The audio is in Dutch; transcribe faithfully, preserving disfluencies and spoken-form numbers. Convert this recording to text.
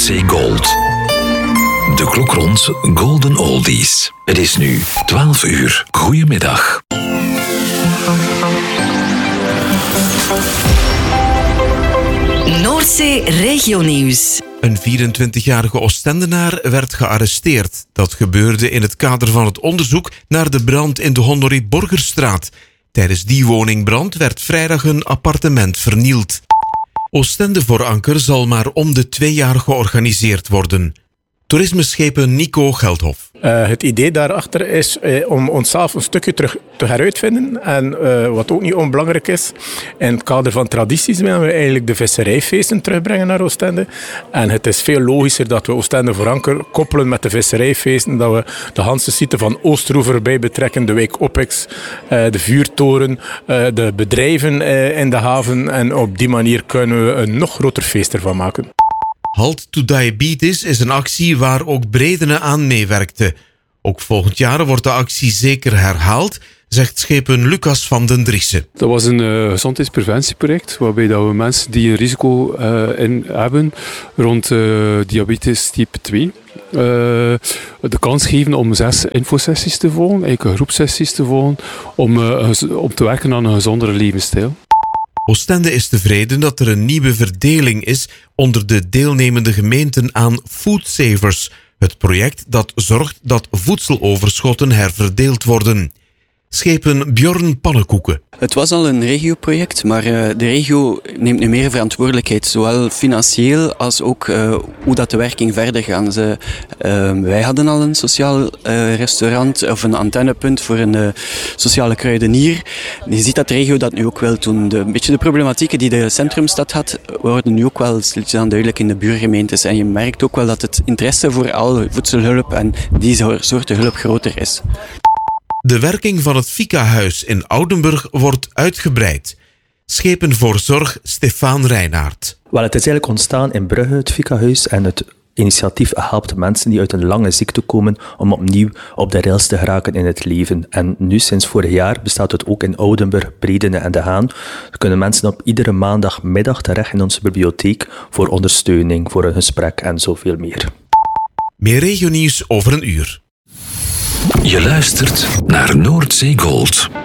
Noordzee Gold. De klok rond Golden Oldies. Het is nu twaalf uur. Goedemiddag. Noordzee Regionieuws. Een vierentwintigjarige Oostendenaar werd gearresteerd. Dat gebeurde in het kader van het onderzoek naar de brand in de Honoré Borgerstraat. Tijdens die woningbrand werd vrijdag een appartement vernield. Oostende voor Anker zal maar om de twee jaar georganiseerd worden. Toerismeschepen Nico Geldhof. Uh, het idee daarachter is uh, om onszelf een stukje terug te heruitvinden. En uh, wat ook niet onbelangrijk is, in het kader van tradities willen we eigenlijk de visserijfeesten terugbrengen naar Oostende. En het is veel logischer dat we Oostende voor Anker koppelen met de visserijfeesten. Dat we de Hanse site van Oosterhoever bij betrekken, de wijk Opix, uh, de vuurtoren, uh, de bedrijven uh, in de haven. En op die manier kunnen we een nog groter feest ervan maken. Halt to Diabetes is een actie waar ook Bredene aan meewerkte. Ook volgend jaar wordt de actie zeker herhaald, zegt schepen Lucas van den Driessen. Dat was een uh, gezondheidspreventieproject waarbij dat we mensen die een risico uh, in hebben rond uh, diabetes type twee uh, de kans geven om zes infosessies te volgen, eigenlijk groepsessies te volgen, om, uh, om te werken aan een gezondere levensstijl. Oostende is tevreden dat er een nieuwe verdeling is onder de deelnemende gemeenten aan Food Savers, het project dat zorgt dat voedseloverschotten herverdeeld worden. Schepen Bjorn Pannenkoeken. Het was al een regioproject, maar uh, de regio neemt nu meer verantwoordelijkheid, zowel financieel als ook uh, hoe dat de werking verder gaat. Ze, uh, wij hadden al een sociaal uh, restaurant of een antennepunt voor een uh, sociale kruidenier. Je ziet dat de regio dat nu ook wel doen. De, een beetje de problematieken die de centrumstad had, worden nu ook wel stilletjes duidelijk in de buurgemeentes. En je merkt ook wel dat het interesse voor al voedselhulp en die soorten hulp groter is. De werking van het Fika-huis in Oudenburg wordt uitgebreid. Schepen voor zorg Stefaan Reinaert. Wel, het is eigenlijk ontstaan in Brugge, het Fika-huis, en het initiatief helpt mensen die uit een lange ziekte komen om opnieuw op de rails te geraken in het leven. En nu, sinds vorig jaar, bestaat het ook in Oudenburg, Bredene en De Haan. Er kunnen mensen op iedere maandagmiddag terecht in onze bibliotheek voor ondersteuning, voor een gesprek en zoveel meer. Meer regionieuws over een uur. Je luistert naar Noordzee Gold.